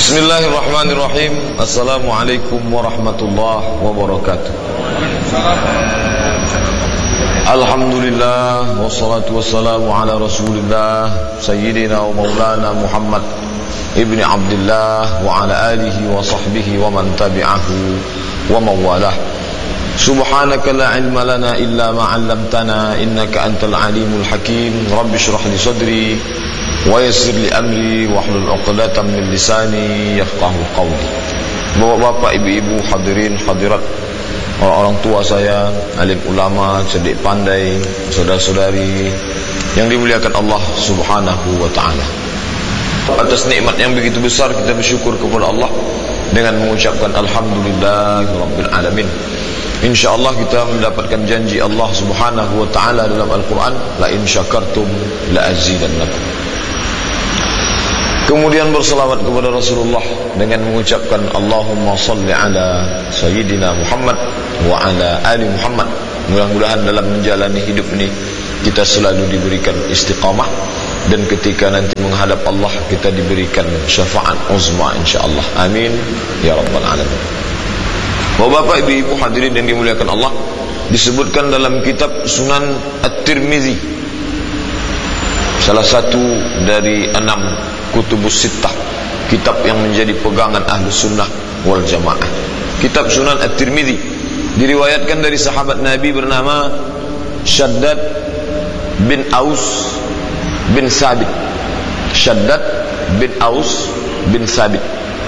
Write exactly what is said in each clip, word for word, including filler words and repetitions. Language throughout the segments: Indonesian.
Bismillahirrahmanirrahim. Assalamualaikum warahmatullahi wabarakatuh. Alhamdulillah, wassalatu wassalamu ala rasulillah Sayyidina wa maulana Muhammad ibni Abdullah wa ala alihi wa sahbihi wa man tabi'ahu wa mawalah. Subhanaka la ilma lana illa ma 'allamtana innaka antal alimul hakim. Rabbi shrah li sadri wa yassir li amri wahlul 'uqdatam min lisani yafqahu qawli. Bapak-bapak, ibu-ibu, hadirin hadirat, orang-orang tua saya, alim ulama, cerdik pandai, saudara-saudari yang dimuliakan Allah Subhanahu wa taala. Atas nikmat yang begitu besar kita bersyukur kepada Allah dengan mengucapkan alhamdulillahirabbil alamin. InsyaAllah kita mendapatkan janji Allah Subhanahu wa ta'ala dalam Al-Quran, la in syakartum la azidannakum. Kemudian berselawat kepada Rasulullah dengan mengucapkan Allahumma salli ala Sayyidina Muhammad wa ala ali Muhammad. Mudah-mudahan dalam menjalani hidup ini kita selalu diberikan istiqamah, dan ketika nanti menghadap Allah kita diberikan syafaat uzma insyaAllah. Amin ya rabbal alamin. Bapak, ibu-ibu, hadirin yang dimuliakan Allah, disebutkan dalam kitab Sunan At-Tirmizi, salah satu dari enam kutubus sittah, kitab yang menjadi pegangan ahlu sunnah wal jamaah. Kitab Sunan At-Tirmizi diriwayatkan dari sahabat Nabi bernama Shaddad bin Aus bin Sabit. Shaddad bin Aus bin Sabit.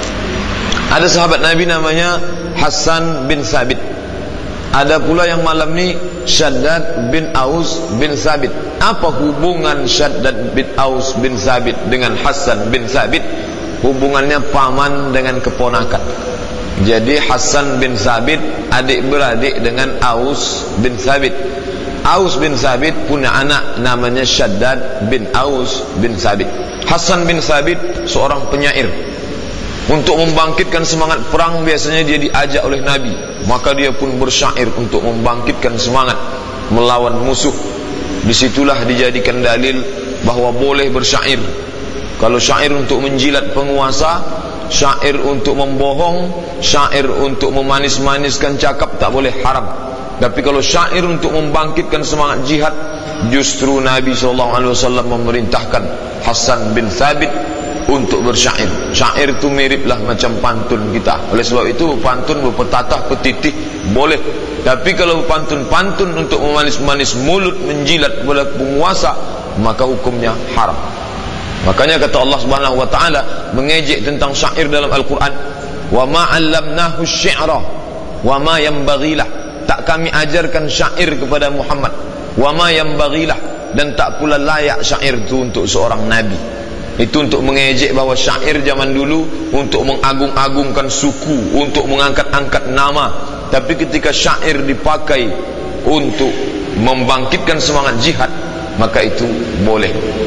Ada sahabat Nabi namanya Hasan bin Sabit. Ada pula yang malam ni Shaddad bin Aus bin Sabit. Apa hubungan Shaddad bin Aus bin Sabit dengan Hasan bin Sabit? Hubungannya paman dengan keponakan. Jadi Hasan bin Sabit adik-beradik dengan Aus bin Sabit. Aus bin Sabit punya anak namanya Shaddad bin Aus bin Sabit. Hasan bin Sabit seorang penyair. Untuk membangkitkan semangat perang biasanya dia diajak oleh Nabi, maka dia pun bersyair untuk membangkitkan semangat melawan musuh. Disitulah dijadikan dalil bahawa boleh bersyair. Kalau syair untuk menjilat penguasa, syair untuk membohong, syair untuk memanis-maniskan cakap, tak boleh, haram. Tapi kalau syair untuk membangkitkan semangat jihad, justru Nabi sallallahu alaihi wasallam memerintahkan Hasan bin Sabit untuk bersyair. Syair itu miriplah macam pantun kita. Oleh sebab itu pantun berpetatah petitih boleh. Tapi kalau pantun-pantun untuk memanis-manis mulut, menjilat kepada penguasa, maka hukumnya haram. Makanya kata Allah Subhanahu wa taala mengejek tentang syair dalam Al-Quran, wa ma 'allamnahu asy-syi'ra wa ma yanbaghilah. Tak kami ajarkan syair kepada Muhammad, wa ma yanbaghilah, dan tak pula layak syair itu untuk seorang nabi. Itu untuk mengejek bahawa syair zaman dulu untuk mengagung-agungkan suku, untuk mengangkat-angkat nama. Tapi ketika syair dipakai untuk membangkitkan semangat jihad, maka itu boleh.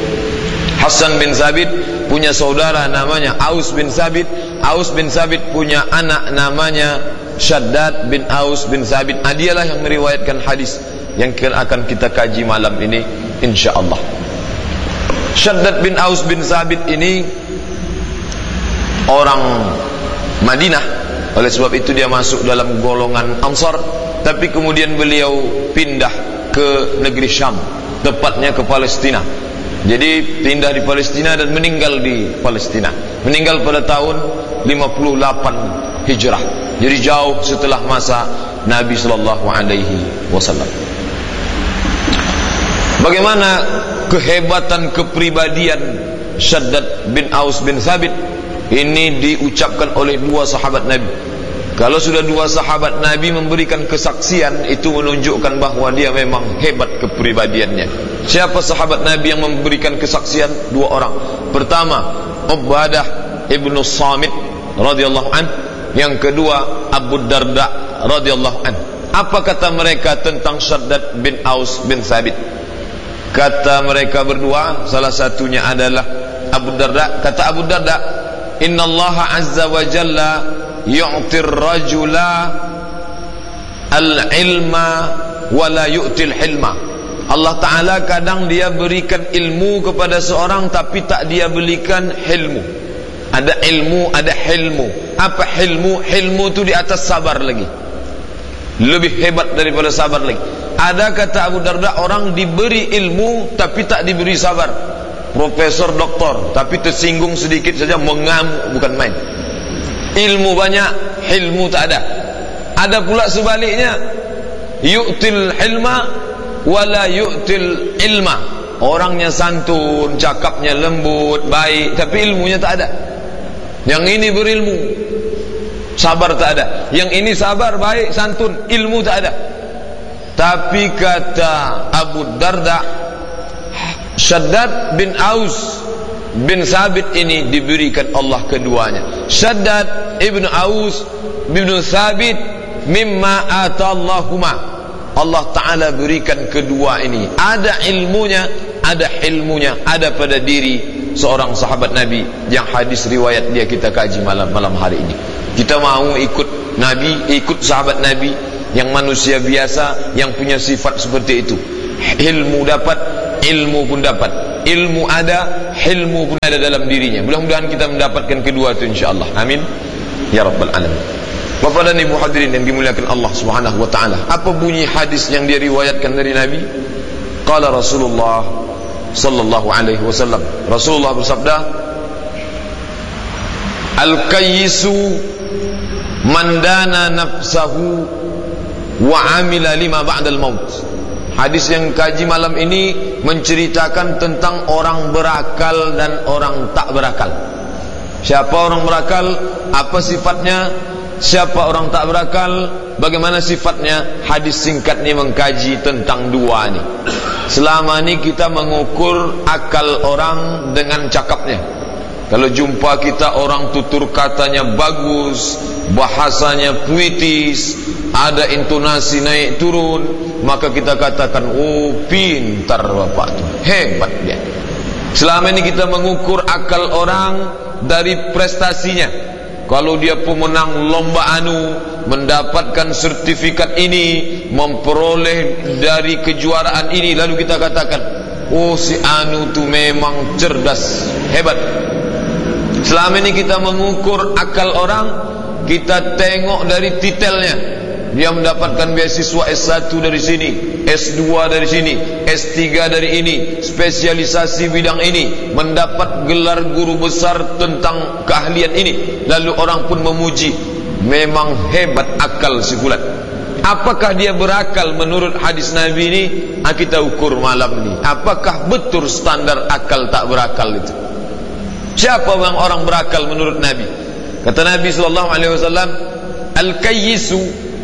Hasan bin Sabit punya saudara namanya Aus bin Sabit. Aus bin Sabit punya anak namanya Shaddad bin Aus bin Sabit. Dialah yang meriwayatkan hadis yang akan kita kaji malam ini insyaAllah. Shaddad bin Aus bin Sabit ini orang Madinah. Oleh sebab itu dia masuk dalam golongan Ansar. Tapi kemudian beliau pindah ke negeri Syam, tepatnya ke Palestina. Jadi pindah di Palestina dan meninggal di Palestina. Meninggal pada tahun lima puluh lapan Hijrah. Jadi jauh setelah masa Nabi sallallahu alaihi wasallam. Bagaimana kehebatan kepribadian Shaddad bin Aus bin Sabit? Ini diucapkan oleh dua sahabat Nabi. Kalau sudah dua sahabat Nabi memberikan kesaksian, itu menunjukkan bahawa dia memang hebat kepribadiannya. Siapa sahabat Nabi yang memberikan kesaksian? Dua orang. Pertama, Ubadah ibnu Samit radhiyallahu an. Yang kedua, Abu Darda radhiyallahu an. Apa kata mereka tentang Shaddad bin Aus bin Sabit? Kata mereka berdua, salah satunya adalah Abu Darda. Kata Abu Darda, Inna Allah Azza wa Jalla yu'tir rajula al-ilma wa la yu'til hilma. Allah Ta'ala kadang dia berikan ilmu kepada seorang, tapi tak dia berikan hilmu. Ada ilmu, ada hilmu. Apa hilmu? Hilmu itu di atas sabar lagi, lebih hebat daripada sabar lagi. Ada kata Abu Darda, orang diberi ilmu tapi tak diberi sabar. Profesor, doktor, tapi tersinggung sedikit saja mengamuk, bukan main. Ilmu banyak, hilmu tak ada. Ada pula sebaliknya, yu'til hilma wala yu'til ilma. Orangnya santun, cakapnya lembut, baik, tapi ilmunya tak ada. Yang ini berilmu, sabar tak ada. Yang ini sabar, baik, santun, ilmu tak ada. Tapi kata Abu Darda, Shaddad bin Aus bin Thabit ini diberikan Allah keduanya. Shaddad ibn Aus bin Thabit mimma atallahuma, Allah Ta'ala berikan kedua ini. Ada ilmunya, ada ilmunya, ada pada diri seorang sahabat Nabi yang hadis riwayat dia kita kaji malam malam hari ini. Kita mau ikut Nabi, ikut sahabat Nabi yang manusia biasa, yang punya sifat seperti itu. Ilmu dapat, ilmu pun dapat. Ilmu ada, ilmu pun ada dalam dirinya. Mudah-mudahan kita mendapatkan kedua itu insyaAllah. Amin ya rabbal alamin. Bapak dan ibu hadirin yang dimuliakan Allah subhanahu wa ta'ala, apa bunyi hadis yang dia riwayatkan dari Nabi? Qala Rasulullah sallallahu alaihi wasallam, Rasulullah bersabda, Al-kayyisu man dana nafsahu wa amila lima ba'dal maut. Hadis yang kaji malam ini menceritakan tentang orang berakal dan orang tak berakal. Siapa orang berakal? Apa sifatnya? Siapa orang tak berakal? Bagaimana sifatnya? Hadis singkat ni mengkaji tentang dua ni. Selama ni kita mengukur akal orang dengan cakapnya. Kalau jumpa kita orang tutur katanya bagus, bahasanya puitis, ada intonasi naik turun, maka kita katakan, oh pintar bapak tu, hebat dia. Selama ini kita mengukur akal orang dari prestasinya. Kalau dia pemenang lomba anu, mendapatkan sertifikat ini, memperoleh dari kejuaraan ini, lalu kita katakan, oh si anu tu memang cerdas, hebat. Selama ini kita mengukur akal orang, kita tengok dari titelnya. Dia mendapatkan beasiswa S satu dari sini, S dua dari sini, S tiga dari ini, spesialisasi bidang ini, mendapat gelar guru besar tentang keahlian ini. Lalu orang pun memuji, memang hebat akal si fulan. Apakah dia berakal menurut hadis Nabi ini? Ah, kita ukur malam ini. Apakah betul standar akal tak berakal itu? Siapa yang orang berakal menurut Nabi? Kata Nabi sallallahu alaihi wasallam, Al-kayyisu,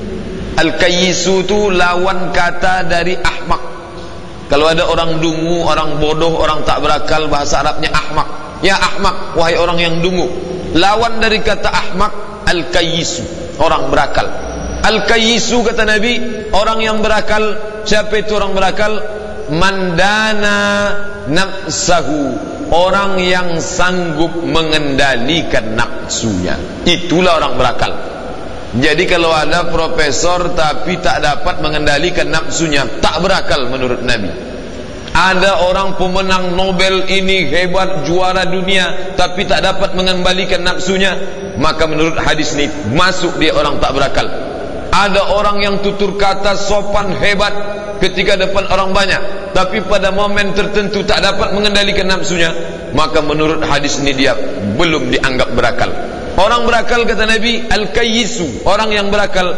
Al-kayyisu itu lawan kata dari ahmak. Kalau ada orang dungu, orang bodoh, orang tak berakal, bahasa Arabnya ahmak. Ya ahmak, wahai orang yang dungu. Lawan dari kata ahmak, al-kayyisu, orang berakal. Al-kayyisu kata Nabi, orang yang berakal. Siapa itu orang berakal? Mandana nafsahu, orang yang sanggup mengendalikan nafsunya. Itulah orang berakal. Jadi kalau ada profesor tapi tak dapat mengendalikan nafsunya, tak berakal menurut Nabi. Ada orang pemenang Nobel ini hebat, juara dunia, tapi tak dapat mengembalikan nafsunya, maka menurut hadis ini masuk dia orang tak berakal. Ada orang yang tutur kata sopan hebat ketika depan orang banyak, tapi pada momen tertentu tak dapat mengendalikan nafsunya, maka menurut hadis ini dia belum dianggap berakal. Orang berakal kata Nabi, al-kayyisu, orang yang berakal,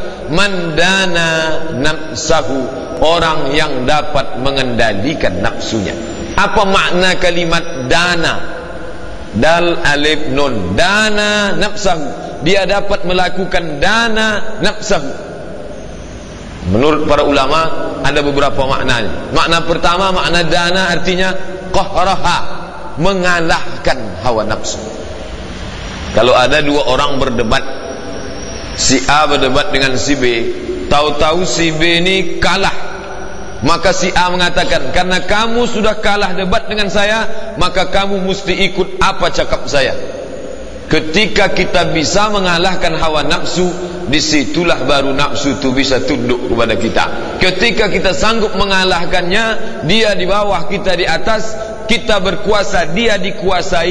mandana nafsahu, orang yang dapat mengendalikan nafsunya. Apa makna kalimat dana? Dal alif nun, dana nafsahu, dia dapat melakukan dana nafsahu. Menurut para ulama ada beberapa maknanya. Makna pertama, makna dana artinya qahraha, mengalahkan hawa nafsu. Kalau ada dua orang berdebat, si A berdebat dengan si B, tahu-tahu si B ini kalah, maka si A mengatakan, karena kamu sudah kalah debat dengan saya, maka kamu mesti ikut apa cakap saya. Ketika kita bisa mengalahkan hawa nafsu, disitulah baru nafsu itu bisa tunduk kepada kita. Ketika kita sanggup mengalahkannya, dia di bawah, kita di atas, kita berkuasa, dia dikuasai,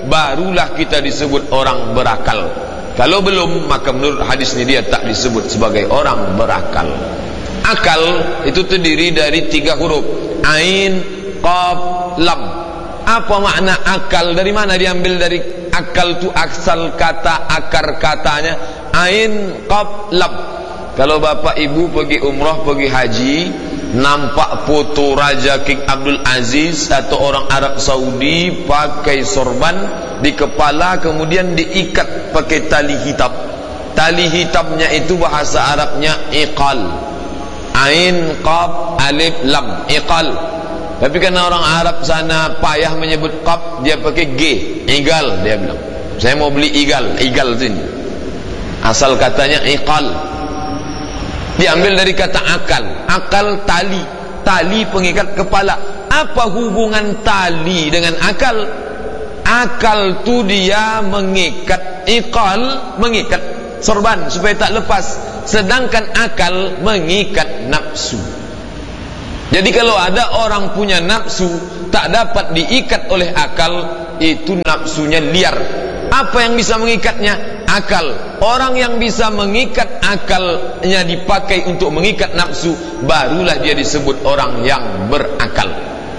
barulah kita disebut orang berakal. Kalau belum, maka menurut hadis ini dia tak disebut sebagai orang berakal. Akal itu terdiri dari tiga huruf, ain, qaf, lam. Apa makna akal? Dari mana diambil? Dari akal itu asal kata, akar katanya ain, qaf, lam. Kalau bapak ibu pergi umrah, pergi haji, nampak foto Raja King Abdul Aziz atau orang Arab Saudi pakai sorban di kepala, kemudian diikat pakai tali hitam. Tali hitamnya itu bahasa Arabnya iqal, ain, qaf, alif, lam, iqal. Tapi karena orang Arab sana payah menyebut qaf, dia pakai g, igal. Dia bilang, saya mau beli igal. Igal itu ini asal katanya iqal, diambil dari kata akal. Akal tali, tali pengikat kepala. Apa hubungan tali dengan akal? Akal tu dia mengikat, iqal mengikat sorban supaya tak lepas, sedangkan akal mengikat nafsu. Jadi kalau ada orang punya nafsu tak dapat diikat oleh akal, itu nafsunya liar. Apa yang bisa mengikatnya? Akal. Orang yang bisa mengikat akalnya dipakai untuk mengikat nafsu, barulah dia disebut orang yang berakal.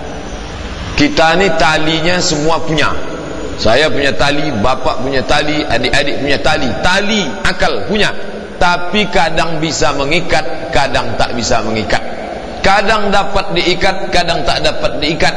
Kita ni talinya semua punya. Saya punya tali, bapak punya tali, adik-adik punya tali. Tali akal punya. Tapi kadang bisa mengikat, kadang tak bisa mengikat. Kadang dapat diikat, kadang tak dapat diikat.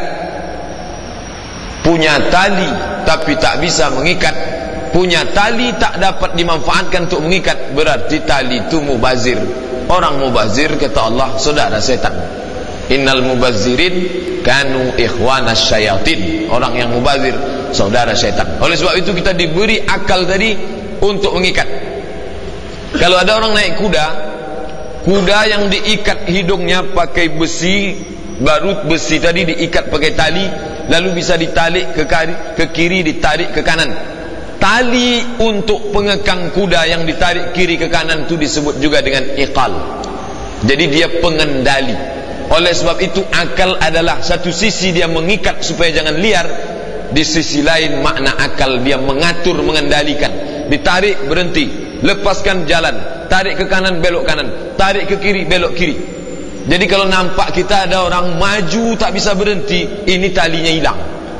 Punya tali tapi tak bisa mengikat, punya tali tak dapat dimanfaatkan untuk mengikat, berarti tali itu mubazir. Orang mubazir, kata Allah, saudara setan. Innal mubazzirin kanu ikhwanas syayatin. Orang yang mubazir saudara setan. Oleh sebab itu kita diberi akal tadi untuk mengikat. Kalau ada orang naik kuda, kuda yang diikat hidungnya pakai besi, barut besi tadi diikat pakai tali, lalu bisa ditarik ke kiri, ke kiri ditarik ke kanan. Tali untuk pengekang kuda yang ditarik kiri ke kanan itu disebut juga dengan iqal. Jadi dia pengendali. Oleh sebab itu akal adalah satu sisi dia mengikat supaya jangan liar, di sisi lain makna akal dia mengatur, mengendalikan. Ditarik berhenti, lepaskan jalan, tarik ke kanan belok kanan, tarik ke kiri belok kiri. Jadi kalau nampak kita ada orang maju tak bisa berhenti, ini talinya hilang.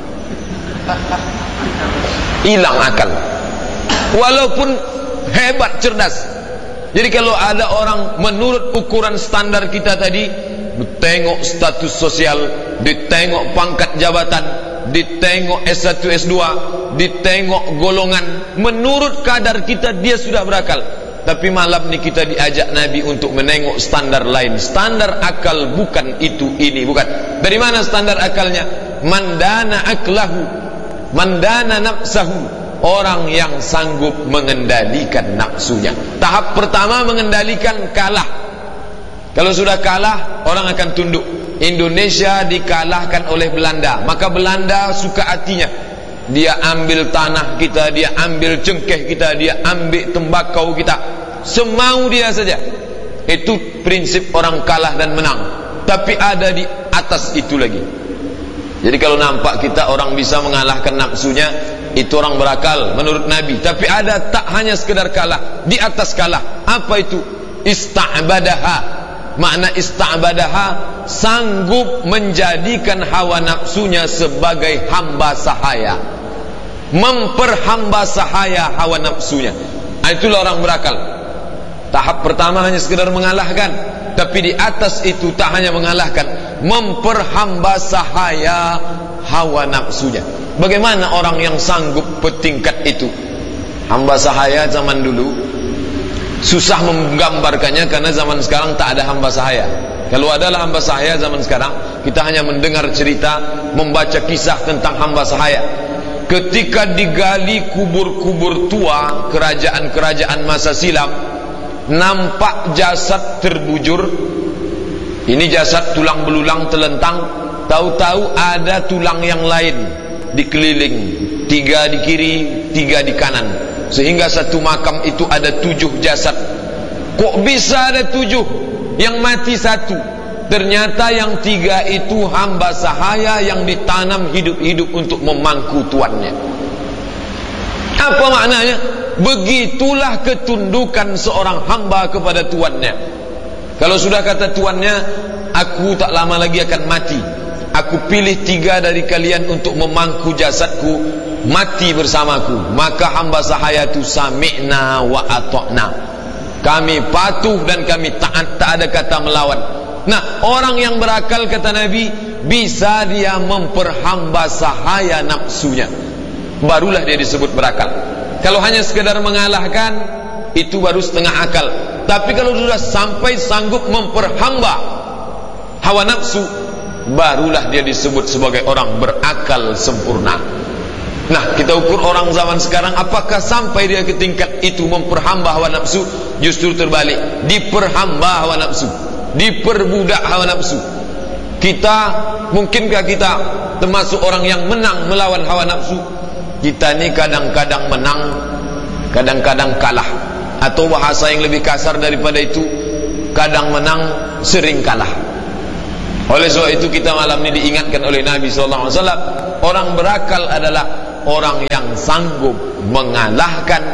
Hilang akal. Walaupun hebat, cerdas. Jadi kalau ada orang menurut ukuran standar kita tadi, ditengok status sosial, ditengok pangkat jabatan, ditengok S satu S dua, ditengok golongan, menurut kadar kita dia sudah berakal. Tapi malam ni kita diajak Nabi untuk menengok standar lain. Standar akal bukan itu, ini bukan. Dari mana standar akalnya? Mandana aklahu, mandana nafsahu. Orang yang sanggup mengendalikan nafsunya. Tahap pertama mengendalikan kalah. Kalau sudah kalah, orang akan tunduk. Indonesia dikalahkan oleh Belanda, maka Belanda suka hatinya. Dia ambil tanah kita, dia ambil cengkeh kita, dia ambil tembakau kita, semau dia saja. Itu prinsip orang kalah dan menang. Tapi ada di atas itu lagi. Jadi kalau nampak kita orang bisa mengalahkan nafsunya, itu orang berakal menurut Nabi. Tapi ada tak hanya sekedar kalah, di atas kalah. Apa itu? Ista'badaha. Makna ista'badaha, sanggup menjadikan hawa nafsunya sebagai hamba sahaya, memperhamba sahaya hawa nafsunya. Itulah orang berakal. Tahap pertama hanya sekedar mengalahkan, tapi di atas itu tak hanya mengalahkan, memperhamba sahaya hawa nafsunya. Bagaimana orang yang sanggup bertingkat itu? Hamba sahaya zaman dulu susah menggambarkannya, karena zaman sekarang tak ada hamba sahaya. Kalau adalah hamba sahaya zaman sekarang, kita hanya mendengar cerita, membaca kisah tentang hamba sahaya. Ketika digali kubur-kubur tua kerajaan-kerajaan masa silam, nampak jasad terbujur. Ini jasad tulang belulang telentang, tahu-tahu ada tulang yang lain dikeliling, tiga di kiri, tiga di kanan, sehingga satu makam itu ada tujuh jasad. Kok bisa ada tujuh? Yang mati satu. Ternyata yang tiga itu hamba sahaya yang ditanam hidup-hidup untuk memangku tuannya. Apa maknanya? Begitulah ketundukan seorang hamba kepada tuannya. Kalau sudah kata tuannya, aku tak lama lagi akan mati, aku pilih tiga dari kalian untuk memangku jasadku, mati bersamaku, maka hamba sahaya itu sami'na wa ata'na, kami patuh dan kami taat, tak ada kata melawan. Nah, orang yang berakal, kata Nabi, bisa dia memperhamba sahaya nafsunya, barulah dia disebut berakal. Kalau hanya sekedar mengalahkan, itu baru setengah akal. Tapi kalau sudah sampai sanggup memperhamba hawa nafsu, barulah dia disebut sebagai orang berakal sempurna. Nah, kita ukur orang zaman sekarang, apakah sampai dia ke tingkat itu memperhamba hawa nafsu? Justru terbalik, diperhamba hawa nafsu, diperbudak hawa nafsu. Kita, mungkinkah kita termasuk orang yang menang melawan hawa nafsu? Kita ni kadang-kadang menang, kadang-kadang kalah. Atau bahasa yang lebih kasar daripada itu, kadang menang, sering kalah. Oleh sebab itu kita malam ini diingatkan oleh Nabi sallallahu alaihi wasallam, orang berakal adalah orang yang sanggup mengalahkan,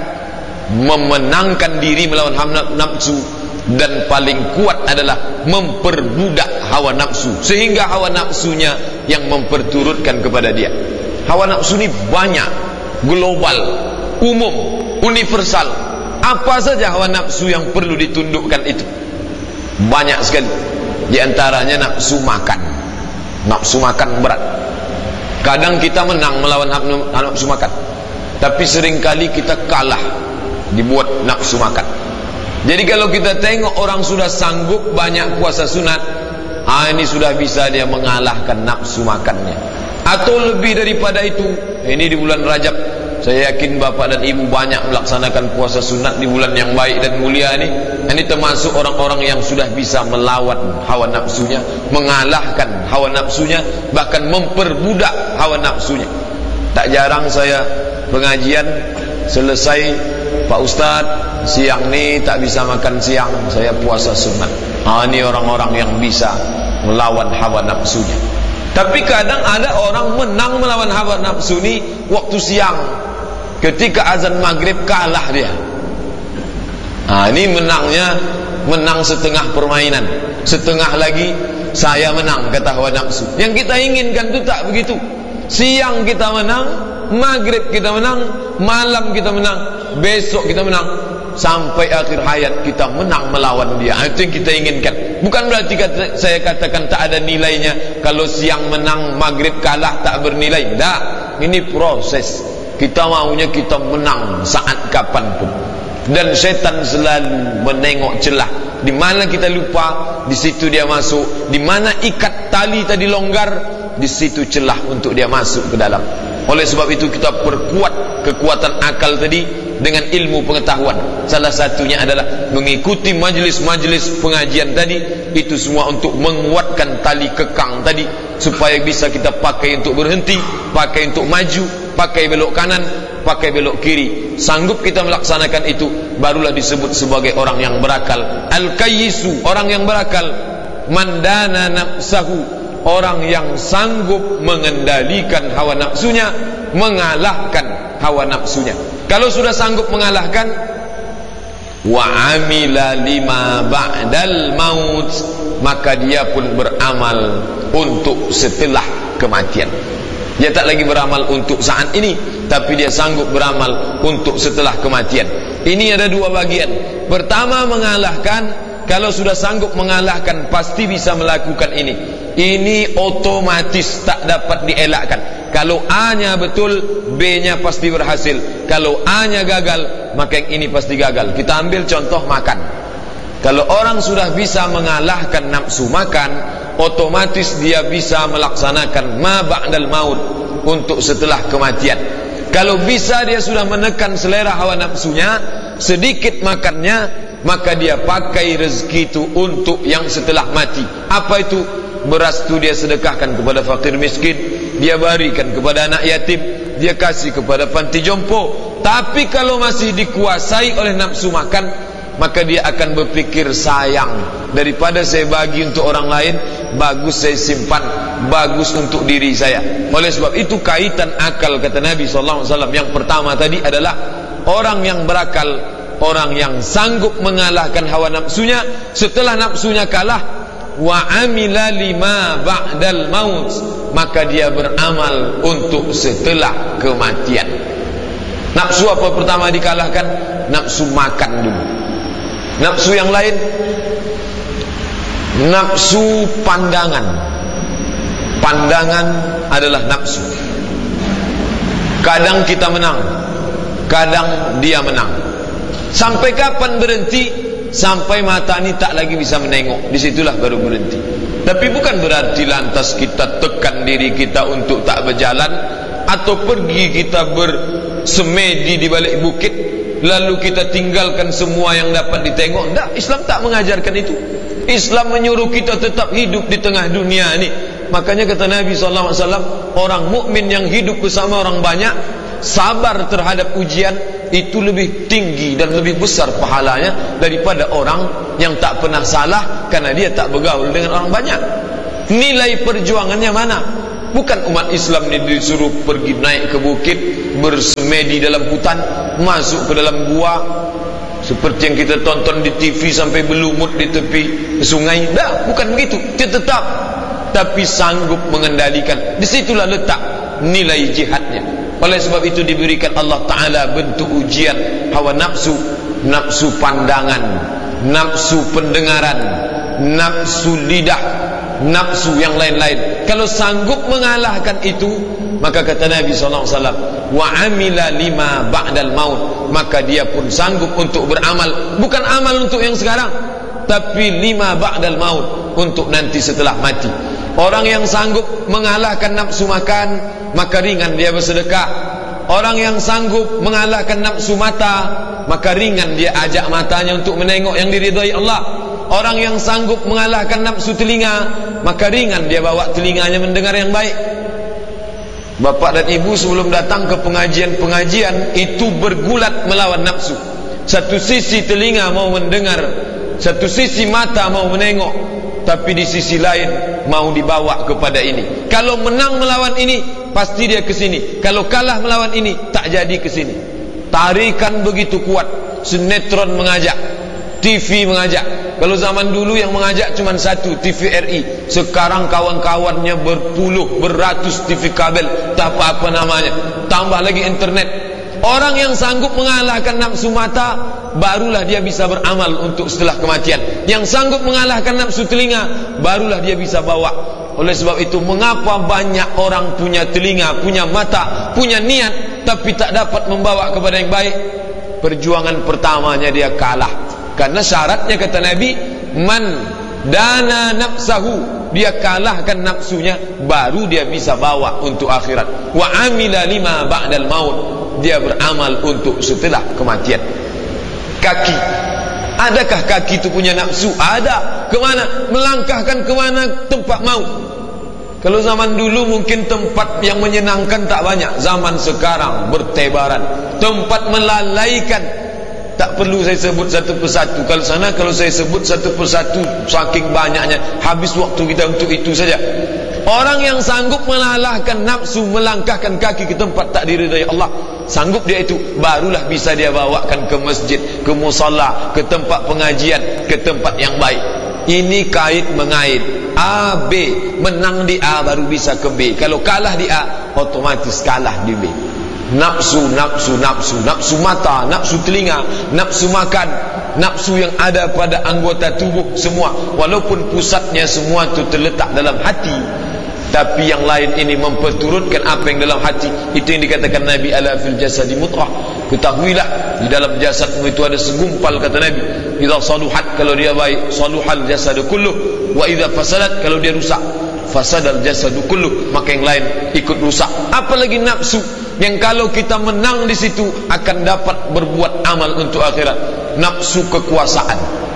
memenangkan diri melawan hawa nafsu, dan paling kuat adalah memperbudak hawa nafsu, sehingga hawa nafsunya yang memperturutkan kepada dia. Hawa nafsu ini banyak, global, umum, universal. Apa saja hawa nafsu yang perlu ditundukkan itu? Banyak sekali. Di antaranya nafsu makan. Nafsu makan berat. Kadang kita menang melawan nafsu makan, tapi seringkali kita kalah dibuat nafsu makan. Jadi kalau kita tengok orang sudah sanggup banyak puasa sunat, ah, ini sudah bisa dia mengalahkan nafsu makannya. Atau lebih daripada itu, ini di bulan Rajab, saya yakin bapak dan ibu banyak melaksanakan puasa sunat di bulan yang baik dan mulia ini. Ini termasuk orang-orang yang sudah bisa melawan hawa nafsunya, mengalahkan hawa nafsunya, bahkan memperbudak hawa nafsunya. Tak jarang saya pengajian selesai, Pak Ustaz, siang ni tak bisa makan siang, saya puasa sunat. Ah, ini orang-orang yang bisa melawan hawa nafsunya. Tapi kadang ada orang menang melawan hawa nafsu ni waktu siang, ketika azan maghrib kalah dia. Ah, ini menangnya menang setengah permainan, setengah lagi saya menang, kata hawa nafsu. Yang kita inginkan itu tak begitu. Siang kita menang, maghrib kita menang, malam kita menang, besok kita menang, sampai akhir hayat kita menang melawan dia. Itu yang kita inginkan. Bukan berarti kata, saya katakan tak ada nilainya kalau siang menang, maghrib kalah, tak bernilai. Tak, ini proses. Kita maunya kita menang saat kapanpun. Dan setan selalu menengok celah. Di mana kita lupa, di situ dia masuk. Di mana ikat tali tadi longgar, di situ celah untuk dia masuk ke dalam. Oleh sebab itu kita perkuat kekuatan akal tadi dengan ilmu pengetahuan. Salah satunya adalah mengikuti majlis-majlis pengajian tadi. Itu semua untuk menguatkan tali kekang tadi, supaya bisa kita pakai untuk berhenti, pakai untuk maju, pakai belok kanan, pakai belok kiri. Sanggup kita melaksanakan itu, barulah disebut sebagai orang yang berakal. Al-Qayyisu, orang yang berakal. Mandana nafsahu, orang yang sanggup mengendalikan hawa nafsunya, mengalahkan hawa nafsunya. Kalau sudah sanggup mengalahkan, wa amila lima ba'dal maut, maka dia pun beramal untuk setelah kematian. Dia tak lagi beramal untuk saat ini, tapi dia sanggup beramal untuk setelah kematian. Ini ada dua bagian. Pertama, mengalahkan. Kalau sudah sanggup mengalahkan, pasti bisa melakukan ini. Ini otomatis tak dapat dielakkan. Kalau A-nya betul, B-nya pasti berhasil. Kalau A-nya gagal, maka yang ini pasti gagal. Kita ambil contoh makan. Kalau orang sudah bisa mengalahkan nafsu makan, otomatis dia bisa melaksanakan ma ba'dal maut, untuk setelah kematian. Kalau bisa dia sudah menekan selera hawa nafsunya, sedikit makannya, maka dia pakai rezeki itu untuk yang setelah mati. Apa itu? Beras itu dia sedekahkan kepada fakir miskin, dia berikan kepada anak yatim, dia kasih kepada panti jompo. Tapi kalau masih dikuasai oleh nafsu makan, maka dia akan berpikir sayang, daripada saya bagi untuk orang lain, bagus saya simpan, bagus untuk diri saya. Oleh sebab itu kaitan akal, kata Nabi sallallahu alaihi wasallam, yang pertama tadi adalah orang yang berakal, orang yang sanggup mengalahkan hawa nafsunya. Setelah nafsunya kalah, wa amila lima ba'dal maut, maka dia beramal untuk setelah kematian. Nafsu apa pertama dikalahkan? Nafsu makan dulu. Nafsu yang lain, nafsu pandangan. Pandangan adalah nafsu. Kadang kita menang, kadang dia menang. Sampai kapan berhenti? Sampai mata ini tak lagi bisa menengok, disitulah baru berhenti. Tapi bukan berarti lantas kita tekan diri kita untuk tak berjalan, atau pergi kita bersemedi di balik bukit, lalu kita tinggalkan semua yang dapat ditengok. Tak, Islam tak mengajarkan itu. Islam menyuruh kita tetap hidup di tengah dunia ini. Makanya kata Nabi sallallahu alaihi wasallam, orang mukmin yang hidup bersama orang banyak, sabar terhadap ujian, itu lebih tinggi dan lebih besar pahalanya daripada orang yang tak pernah salah karena dia tak bergaul dengan orang banyak. Nilai perjuangannya mana? Bukan umat Islam ini disuruh pergi naik ke bukit, bersemedi dalam hutan, masuk ke dalam gua seperti yang kita tonton di T V sampai berlumut di tepi sungai. Dah, bukan begitu. Dia tetap, tapi sanggup mengendalikan. Disitulah letak nilai jihadnya. Oleh sebab itu diberikan Allah Ta'ala bentuk ujian hawa nafsu, nafsu pandangan, nafsu pendengaran, nafsu lidah, nafsu yang lain-lain. Kalau sanggup mengalahkan itu, maka kata Nabi sallallahu alaihi wasallam, wa amila lima ba'dal maut, maka dia pun sanggup untuk beramal. Bukan amal untuk yang sekarang, tapi lima ba'dal maut, untuk nanti setelah mati. Orang yang sanggup mengalahkan nafsu makan, maka ringan dia bersedekah. Orang yang sanggup mengalahkan nafsu mata, maka ringan dia ajak matanya untuk menengok yang diridhai Allah. Orang yang sanggup mengalahkan nafsu telinga, maka ringan dia bawa telinganya mendengar yang baik. Bapak dan ibu sebelum datang ke pengajian-pengajian itu bergulat melawan nafsu. Satu sisi telinga mau mendengar, satu sisi mata mau menengok, tapi di sisi lain mau dibawa kepada ini. Kalau menang melawan ini, pasti dia ke sini. Kalau kalah melawan ini, tak jadi ke sini. Tarikan begitu kuat. Sinetron mengajak, T V mengajak. Kalau zaman dulu yang mengajak cuma satu, T V R I. Sekarang kawan-kawannya berpuluh, beratus T V kabel, tak apa-apa namanya. Tambah lagi internet. Orang yang sanggup mengalahkan nafsu mata, barulah dia bisa beramal untuk setelah kematian. Yang sanggup mengalahkan nafsu telinga, barulah dia bisa bawa. Oleh sebab itu, mengapa banyak orang punya telinga, punya mata, punya niat, tapi tak dapat membawa kepada yang baik? Perjuangan pertamanya dia kalah. Karena syaratnya kata Nabi, man dana nafsahu, dia kalahkan nafsunya, baru dia bisa bawa untuk akhirat. Wa amila lima ba'dal maut, dia beramal untuk setelah kematian. Kaki, adakah kaki itu punya nafsu? Ada. Kemana? Melangkahkan kemana? Tempat maut. Kalau zaman dulu mungkin tempat yang menyenangkan tak banyak. Zaman sekarang bertebaran, tempat melalaikan. Tak perlu saya sebut satu persatu. Kalau sana, kalau saya sebut satu persatu, saking banyaknya, habis waktu kita untuk itu saja. Orang yang sanggup mengalahkan nafsu, melangkahkan kaki ke tempat tak diridai Allah, sanggup dia itu, barulah bisa dia bawakan ke masjid, ke musalla, ke tempat pengajian, ke tempat yang baik. Ini kait mengait. A, B, menang di A baru bisa ke B. Kalau kalah di A, otomatis kalah di B. Nafsu, nafsu, nafsu, nafsu mata, nafsu telinga, nafsu makan, nafsu yang ada pada anggota tubuh semua, walaupun pusatnya semua itu terletak dalam hati, tapi yang lain ini memperturutkan apa yang dalam hati. Itu yang dikatakan Nabi, ala fil jasadi mudghah. Ketahuilah, di dalam jasadmu itu ada segumpal, kata Nabi. Idza saluhat, kalau dia baik, saluhal jasadu kulluh, wa idza fasadat, kalau dia rusak, fasadal jasadu kulluh, maka yang lain ikut rusak. Apalagi nafsu, yang kalau kita menang di situ akan dapat berbuat amal untuk akhirat. Nafsu kekuasaan.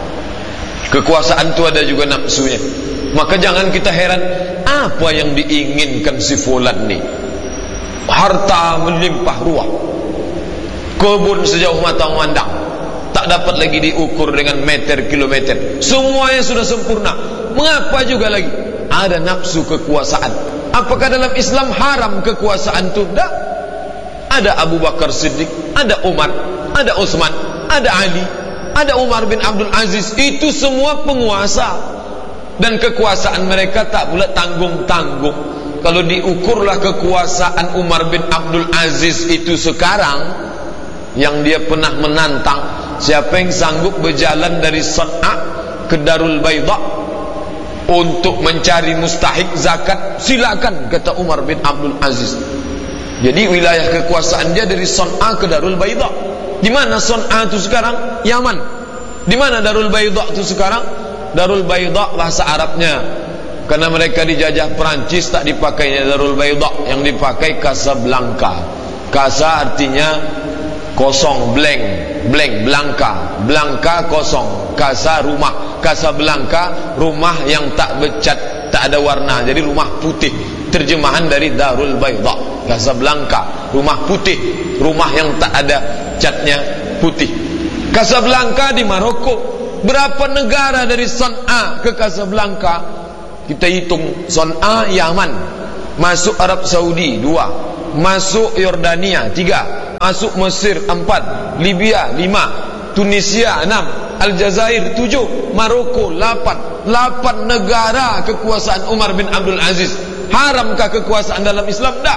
Kekuasaan itu ada juga nafsunya. Maka jangan kita heran, apa yang diinginkan si fulan ni? Harta melimpah ruah, kebun sejauh mata memandang, tak tak dapat lagi diukur dengan meter kilometer. Semuanya sudah sempurna. Mengapa juga lagi ada nafsu kekuasaan? Apakah dalam Islam haram kekuasaan itu? Tak. Ada Abu Bakar Siddiq, ada Umar, ada Utsman, ada Ali, ada Umar bin Abdul Aziz. Itu semua penguasa, dan kekuasaan mereka tak pula tanggung-tanggung. Kalau diukurlah kekuasaan Umar bin Abdul Aziz itu sekarang, yang dia pernah menantang, siapa yang sanggup berjalan dari San'a ke Darul Bayda untuk mencari mustahik zakat, silakan, kata Umar bin Abdul Aziz. Jadi wilayah kekuasaan dia dari San'a ke Darul Bayda. Di mana San'a itu sekarang? Yaman. Di mana Darul Bayda itu sekarang? Darul Bayda bahasa Arabnya, karena mereka dijajah Perancis, tak dipakainya Darul Bayda, yang dipakai Casablanca. Casa artinya kosong, blank, blank, blanka, blanka kosong, casa rumah, Casablanca rumah yang tak becat, tak ada warna, jadi rumah putih. Terjemahan dari Darul Bayda. Casablanca rumah putih, rumah yang tak ada catnya, putih. Casablanca di Maroko. Berapa negara dari San'a ke Casablanca? Kita hitung. San'a Yaman, masuk Arab Saudi dua, masuk Yordania tiga, masuk Mesir empat, Libya lima, Tunisia enam, Aljazair tujuh, Maroko lapan. Lapan negara kekuasaan Umar bin Abdul Aziz. Haramkah kekuasaan dalam Islam? Tak.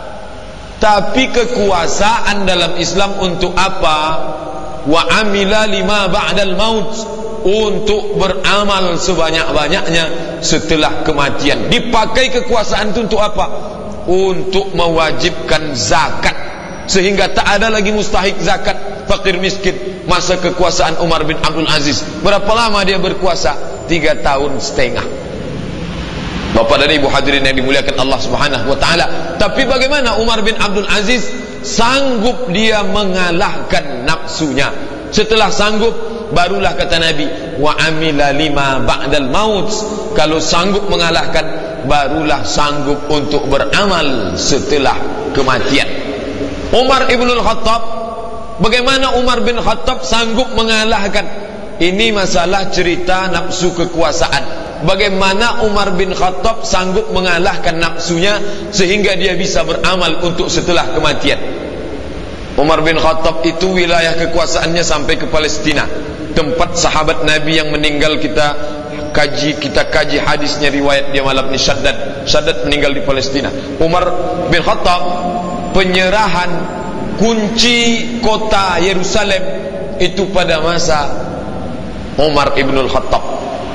Tapi kekuasaan dalam Islam untuk apa? Wa amila lima ba'dal maut, untuk beramal sebanyak-banyaknya setelah kematian. Dipakai kekuasaan itu untuk apa? Untuk mewajibkan zakat, sehingga tak ada lagi mustahik zakat, fakir miskin. Masa kekuasaan Umar bin Abdul Aziz, berapa lama dia berkuasa? Tiga tahun setengah. Bapak dan Ibu hadirin yang dimuliakan Allah Subhanahu wa taala. Tapi bagaimana Umar bin Abdul Aziz sanggup dia mengalahkan nafsunya? Setelah sanggup, barulah kata Nabi, wa amila lima ba'dal maut. Kalau sanggup mengalahkan, barulah sanggup untuk beramal setelah kematian. Umar ibnul Khattab, bagaimana Umar bin Khattab sanggup mengalahkan? Ini masalah cerita nafsu kekuasaan. Bagaimana Umar bin Khattab sanggup mengalahkan nafsunya sehingga dia bisa beramal untuk setelah kematian. Umar bin Khattab itu wilayah kekuasaannya sampai ke Palestina, tempat sahabat Nabi yang meninggal. Kita kaji kita kaji hadisnya, riwayat dia malam ini. Shaddad Shaddad meninggal di Palestina. Umar bin Khattab, penyerahan kunci kota Yerusalem itu pada masa Umar ibnul Khattab.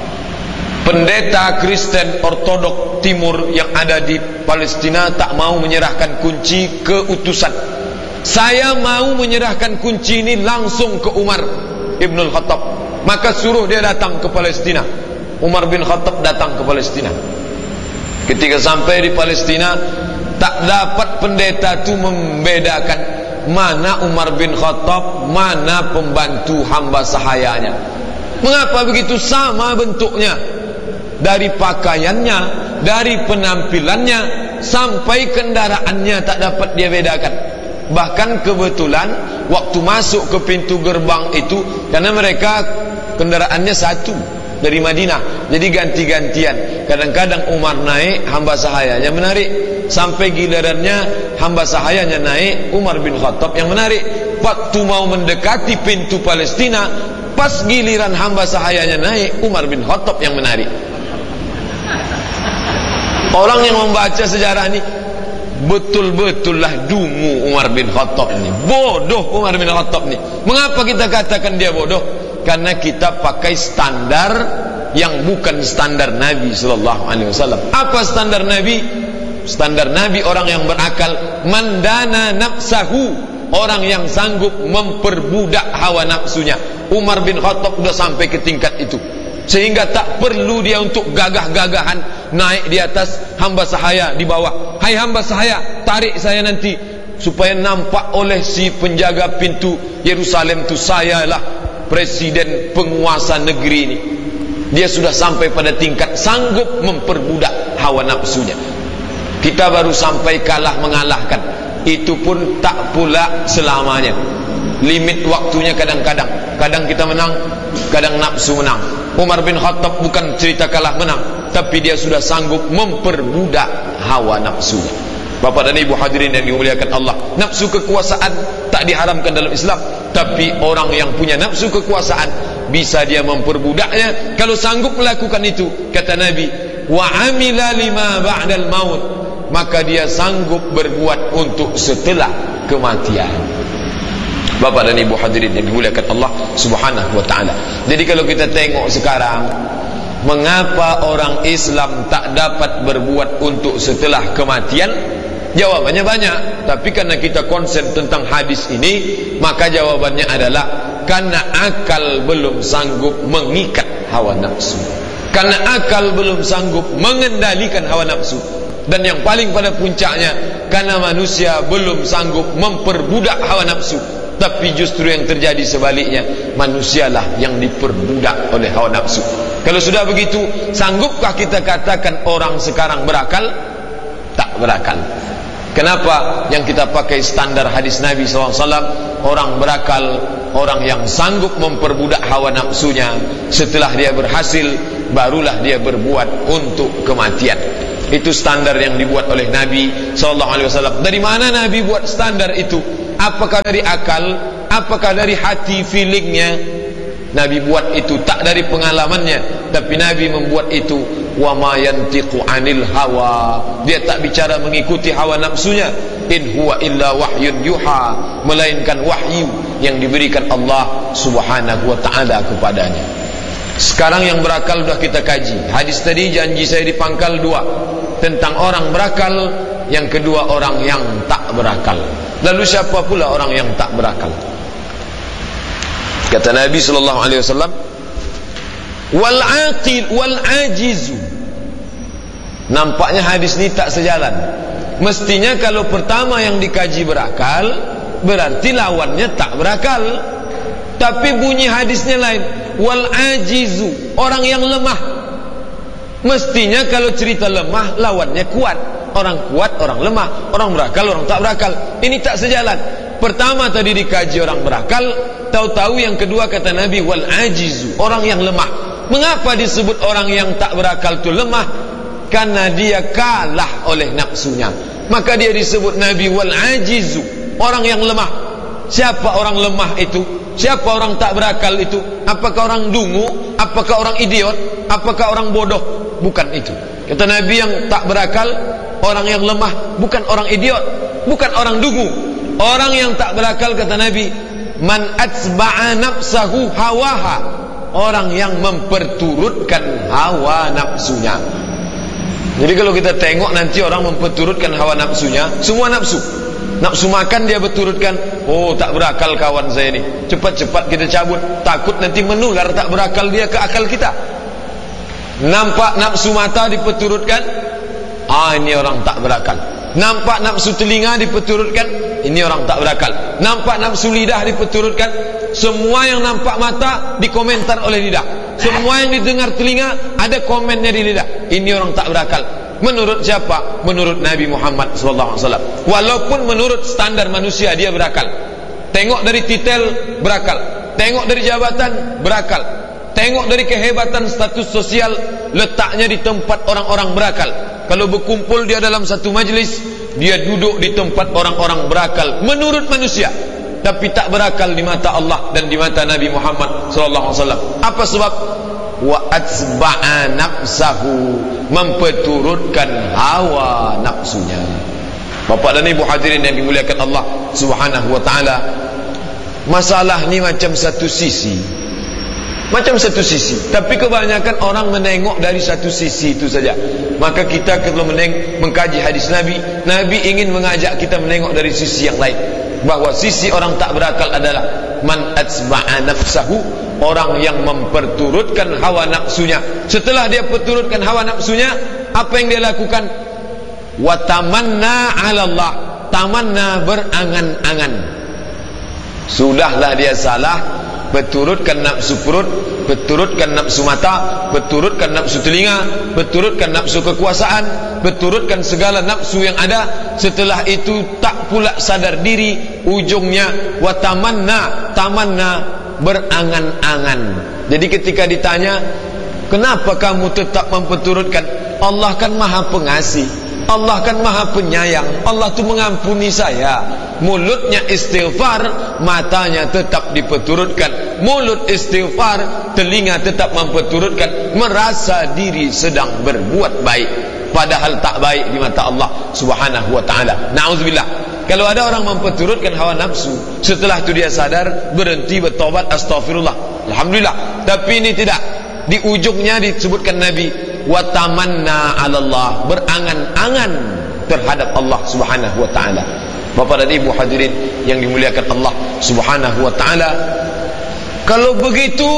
Pendeta Kristen Ortodok Timur yang ada di Palestina tak mau menyerahkan kunci ke utusan. Saya mau menyerahkan kunci ini langsung ke Umar ibnul Khattab. Maka suruh dia datang ke Palestina. Umar bin Khattab datang ke Palestina. Ketika sampai di Palestina, tak dapat pendeta itu membedakan mana Umar bin Khattab, mana pembantu hamba sahayanya. Mengapa begitu? Sama bentuknya, dari pakaiannya, dari penampilannya, sampai kendaraannya tak dapat dia bedakan. Bahkan kebetulan waktu masuk ke pintu gerbang itu, karena mereka kendaraannya satu dari Madinah, jadi ganti-gantian. Kadang-kadang Umar naik, hamba sahayanya menarik. Sampai gilirannya hamba sahayanya naik, Umar bin Khattab yang menarik. Waktu mau mendekati pintu Palestina, pas giliran hamba sahayanya naik, Umar bin Khattab yang menarik. Orang yang membaca sejarah ini betul-betullah dungu Umar bin Khattab ini. Bodoh Umar bin Khattab ini. Mengapa kita katakan dia bodoh? Karena kita pakai standar yang bukan standar Nabi sallallahu alaihi wasallam. Apa standar Nabi? Standar Nabi orang yang berakal, mandana nafsahu, orang yang sanggup memperbudak hawa nafsunya. Umar bin Khattab sudah sampai ke tingkat itu, sehingga tak perlu dia untuk gagah-gagahan naik di atas, hamba sahaya di bawah. Hai hamba sahaya, tarik saya nanti supaya nampak oleh si penjaga pintu Yerusalem itu sayalah presiden penguasa negeri ini. Dia sudah sampai pada tingkat sanggup memperbudak hawa nafsunya. Kita baru sampai kalah mengalahkan. Itu pun tak pula selamanya. limit waktunya kadang-kadang. Kadang kita menang, kadang nafsu menang. Umar bin Khattab bukan cerita kalah menang, tapi dia sudah sanggup memperbudak hawa nafsunya. Bapak dan ibu hadirin yang dimuliakan Allah, nafsu kekuasaan tak diharamkan dalam Islam, tapi orang yang punya nafsu kekuasaan bisa dia memperbudaknya kalau sanggup melakukan itu. Kata Nabi, wa amila lima ba'dal maut, maka dia sanggup berbuat untuk setelah kematian. Bapak dan ibu hadirin yang dimuliakan Allah Subhanahu wa taala. Jadi kalau kita tengok sekarang, mengapa orang Islam tak dapat berbuat untuk setelah kematian? Jawabannya banyak, tapi karena kita konsen tentang hadis ini, maka jawabannya adalah karena akal belum sanggup mengikat hawa nafsu. Karena akal belum sanggup mengendalikan hawa nafsu. Dan yang paling pada puncaknya, karena manusia belum sanggup memperbudak hawa nafsu. Tapi justru yang terjadi sebaliknya, manusialah yang diperbudak oleh hawa nafsu. Kalau sudah begitu, sanggupkah kita katakan orang sekarang berakal? Tak berakal. Kenapa? Yang kita pakai standar hadis Nabi sallallahu alaihi wasallam, orang berakal, orang yang sanggup memperbudak hawa nafsunya. Setelah dia berhasil, barulah dia berbuat untuk kematian. Itu standar yang dibuat oleh Nabi sallallahu alaihi wasallam. Dari mana Nabi buat standar itu? Apakah dari akal? Apakah dari hati, feelingnya? Nabi buat itu tak dari pengalamannya, tapi Nabi membuat itu wa ma yantiqu anil hawa. Dia tak bicara mengikuti hawa nafsunya. In huwa illa wahyun yuha, melainkan wahyu yang diberikan Allah Subhanahu wa taala kepadanya. Sekarang yang berakal sudah kita kaji. Hadis tadi janji saya di pangkal dua, tentang orang berakal, yang kedua orang yang tak berakal. Lalu siapa pula orang yang tak berakal? Kata Nabi sallallahu alaihi wasallam, wal aqil wal ajizu. Nampaknya hadis ini tak sejalan. Mestinya kalau pertama yang dikaji berakal, berarti lawannya tak berakal. Tapi bunyi hadisnya lain, wal ajizu, orang yang lemah. Mestinya kalau cerita lemah, lawannya kuat. Orang kuat, orang lemah. Orang berakal, orang tak berakal. Ini tak sejalan. Pertama tadi dikaji orang berakal, tahu-tahu yang kedua kata Nabi wal ajizu, orang yang lemah. Mengapa disebut orang yang tak berakal itu lemah? Karena dia kalah oleh nafsunya. Maka dia disebut Nabi wal ajizu, orang yang lemah. Siapa orang lemah itu? Siapa orang tak berakal itu? Apakah orang dungu? Apakah orang idiot? Apakah orang bodoh? Bukan itu. Kata Nabi yang tak berakal, orang yang lemah, bukan orang idiot, bukan orang dungu. Orang yang tak berakal, kata Nabi, man atsba'a nafsahu hawaha, orang yang memperturutkan hawa nafsunya. Jadi kalau kita tengok nanti orang memperturutkan hawa nafsunya, semua nafsu. Nafsu makan dia berturutkan, oh tak berakal kawan saya ni, cepat-cepat kita cabut, takut nanti menular tak berakal dia ke akal kita. Nampak nafsu mata diperturutkan, ah ini orang tak berakal. Nampak nafsu telinga diperturutkan, ini orang tak berakal. Nampak nafsu lidah diperturutkan, semua yang nampak mata dikomentar oleh lidah, semua yang didengar telinga ada komennya di lidah, ini orang tak berakal. Menurut siapa? Menurut Nabi Muhammad sallallahu alaihi wasallam. Walaupun menurut standar manusia dia berakal. Tengok dari titel berakal, tengok dari jabatan berakal, tengok dari kehebatan status sosial, letaknya di tempat orang-orang berakal. Kalau berkumpul dia dalam satu majlis, dia duduk di tempat orang-orang berakal menurut manusia, tapi tak berakal di mata Allah dan di mata Nabi Muhammad sallallahu alaihi wasallam. Apa sebab? Wa atsba'a nafsahu, memperturutkan hawa nafsunya. Bapak dan ibu hadirin yang dimuliakan Allah Subhanahu wa taala, masalah ni macam satu sisi, macam satu sisi, tapi kebanyakan orang menengok dari satu sisi itu saja. Maka kita kalau meneng, mengkaji hadis Nabi, Nabi ingin mengajak kita menengok dari sisi yang lain, bahawa sisi orang tak berakal adalah man atsba'a nafsahu, orang yang memperturutkan hawa nafsunya. Setelah dia perturutkan hawa nafsunya, apa yang dia lakukan? Wa tamanna 'ala Allah, tamanna berangan-angan. Sudahlah dia salah, berturutkan nafsu perut, berturutkan nafsu mata, berturutkan nafsu telinga, berturutkan nafsu kekuasaan, berturutkan segala nafsu yang ada. Setelah itu tak pula sadar diri, ujungnya watamanna, tamanna, berangan-angan. Jadi ketika ditanya, kenapa kamu tetap memperturutkan? Allah kan maha pengasih, Allah kan maha penyayang, Allah tu mengampuni saya. Mulutnya istighfar, matanya tetap diperturutkan. Mulut istighfar, telinga tetap memperturutkan, merasa diri sedang berbuat baik, padahal tak baik di mata Allah Subhanahu wa ta'ala. Na'udzubillah. Kalau ada orang memperturutkan hawa nafsu, setelah itu dia sadar, berhenti, bertobat, astagfirullah, alhamdulillah. Tapi ini tidak. Di ujungnya disebutkan Nabi, watamanna 'ala Allah, berangan-angan terhadap Allah Subhanahu wa ta'ala. Bapak dan Ibu hadirin yang dimuliakan Allah Subhanahu wa ta'ala, kalau begitu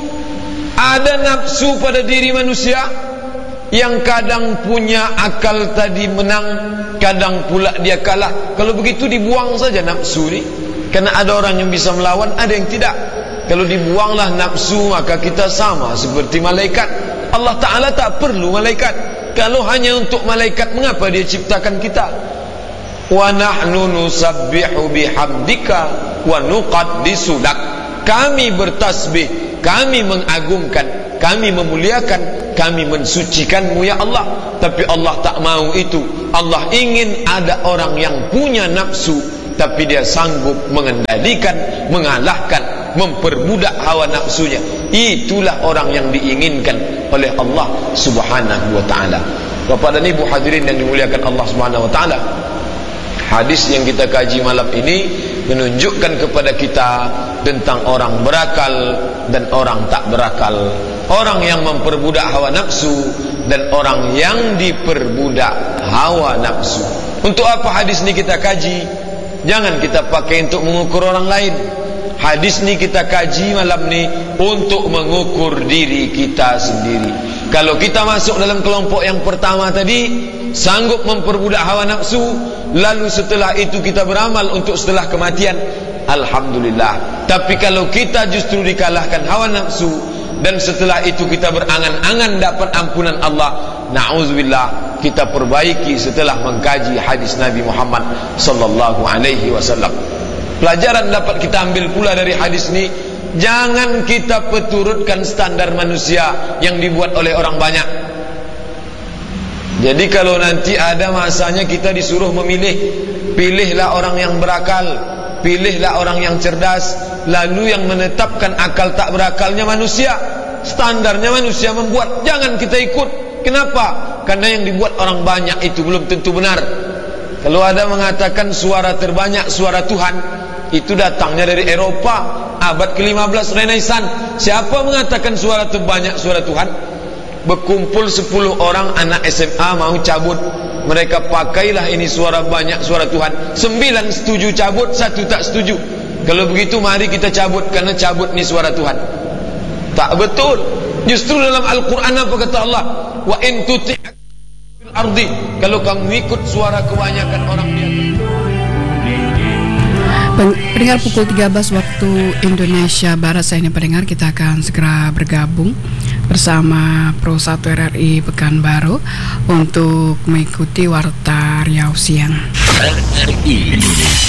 ada nafsu pada diri manusia yang kadang punya akal tadi menang, kadang pula dia kalah. Kalau begitu dibuang saja nafsu ni, karena ada orang yang bisa melawan, ada yang tidak. Kalau dibuanglah nafsu, maka kita sama seperti malaikat. Allah Ta'ala tak perlu malaikat. Kalau hanya untuk malaikat, mengapa dia ciptakan kita? Wa nahnu nusabbihu bihamdika wa nuqaddisu lak. Kami bertasbih, kami mengagungkan, kami memuliakan, kami mensucikanmu ya Allah. Tapi Allah tak mau itu. Allah ingin ada orang yang punya nafsu, tapi dia sanggup mengendalikan, mengalahkan, memperbudak hawa nafsunya. Itulah orang yang diinginkan oleh Allah Subhanahu wa ta'ala. Bapak dan Ibu hadirin yang dimuliakan Allah Subhanahu wa ta'ala, hadis yang kita kaji malam ini menunjukkan kepada kita tentang orang berakal dan orang tak berakal, orang yang memperbudak hawa nafsu dan orang yang diperbudak hawa nafsu. Untuk apa hadis ini kita kaji? Jangan kita pakai untuk mengukur orang lain. Hadis ni kita kaji malam ni untuk mengukur diri kita sendiri. Kalau kita masuk dalam kelompok yang pertama tadi, sanggup memperbudak hawa nafsu, lalu setelah itu kita beramal untuk setelah kematian, alhamdulillah. Tapi kalau kita justru dikalahkan hawa nafsu, dan setelah itu kita berangan-angan dapat ampunan Allah, na'udzubillah, kita perbaiki setelah mengkaji hadis Nabi Muhammad sallallahu alaihi wasallam. Pelajaran dapat kita ambil pula dari hadis ini, jangan kita peturutkan standar manusia yang dibuat oleh orang banyak. Jadi kalau nanti ada masanya kita disuruh memilih, pilihlah orang yang berakal, pilihlah orang yang cerdas. Lalu yang menetapkan akal tak berakalnya manusia, standarnya manusia membuat, jangan kita ikut. Kenapa? Karena yang dibuat orang banyak itu belum tentu benar. Kalau ada mengatakan suara terbanyak suara Tuhan, itu datangnya dari Eropa abad ke lima belas Renaissance. Siapa mengatakan suara terbanyak suara Tuhan? Berkumpul sepuluh orang anak S M A mau cabut, mereka pakailah ini suara banyak suara Tuhan. Sembilan setuju cabut, satu tak setuju. Kalau begitu mari kita cabut, karena cabut ni suara Tuhan. Tak betul. Justru dalam Al-Quran apa kata Allah? Wa in tuti' fil ardi, kalau kamu ikut suara kebanyakan orang di atas. Pendengar, pukul tiga belas waktu Indonesia Barat, saya ini pendengar, kita akan segera bergabung bersama Pro satu R R I Pekanbaru untuk mengikuti Warta Riau Siang. R R I Indonesia.